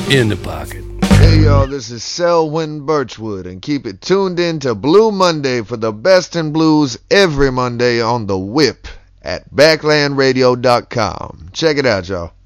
in the pocket. Hey y'all, this is Selwyn Birchwood, and keep it tuned in to Blue Monday for the best in blues every Monday on The Whip at backlandradio.com. Check it out, y'all.